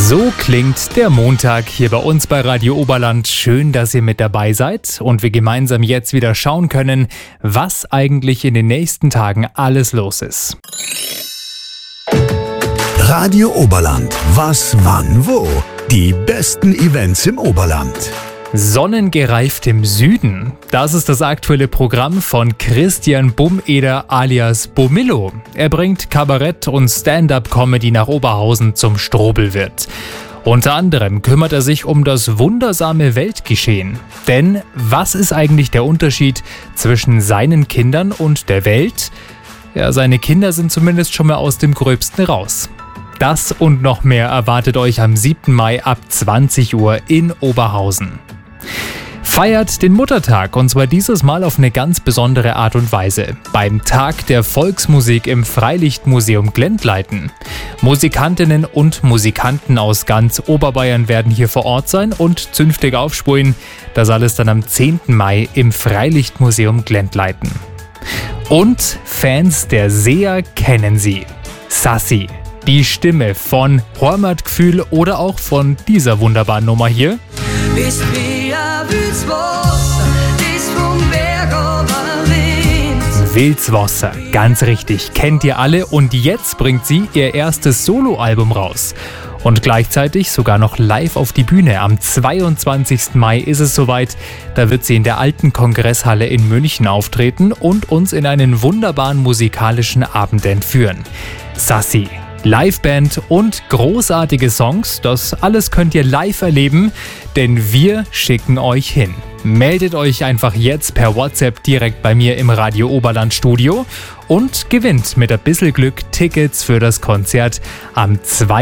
So klingt der Montag hier bei uns bei Radio Oberland. Schön, dass ihr mit dabei seid und wir gemeinsam jetzt wieder schauen können, was eigentlich in den nächsten Tagen alles los ist. Radio Oberland. Was, wann, wo? Die besten Events im Oberland. Sonnengereift im Süden. Das ist das aktuelle Programm von Christian Bumeder alias Bumillo. Er bringt Kabarett und Stand-up-Comedy nach Oberhausen zum Strobelwirt. Unter anderem kümmert er sich um das wundersame Weltgeschehen. Denn was ist eigentlich der Unterschied zwischen seinen Kindern und der Welt? Ja, seine Kinder sind zumindest schon mal aus dem Gröbsten raus. Das und noch mehr erwartet euch am 7. Mai ab 20 Uhr in Oberhausen. Feiert den Muttertag und zwar dieses Mal auf eine ganz besondere Art und Weise. Beim Tag der Volksmusik im Freilichtmuseum Glendleiten. Musikantinnen und Musikanten aus ganz Oberbayern werden hier vor Ort sein und zünftig aufspulen. Das alles dann am 10. Mai im Freilichtmuseum Glendleiten. Und Fans der Seher kennen sie. Sassi, die Stimme von Heimatgefühl oder auch von dieser wunderbaren Nummer hier. Bist wie ein Wildswasser, das vom Berg runterrinnt. Wildswasser, ganz richtig, kennt ihr alle und jetzt bringt sie ihr erstes Soloalbum raus. Und gleichzeitig sogar noch live auf die Bühne. Am 22. Mai ist es soweit. Da wird sie in der alten Kongresshalle in München auftreten und uns in einen wunderbaren musikalischen Abend entführen. Sassi. Liveband und großartige Songs, das alles könnt ihr live erleben, denn wir schicken euch hin. Meldet euch einfach jetzt per WhatsApp direkt bei mir im Radio Oberland Studio und gewinnt mit ein bisschen Glück Tickets für das Konzert am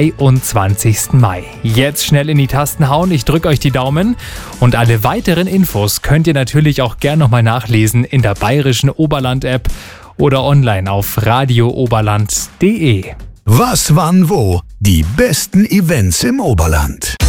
22. Mai. Jetzt schnell in die Tasten hauen, ich drücke euch die Daumen und alle weiteren Infos könnt ihr natürlich auch gern nochmal nachlesen in der bayerischen Oberland-App oder online auf radiooberland.de. Was, wann, wo? Die besten Events im Oberland.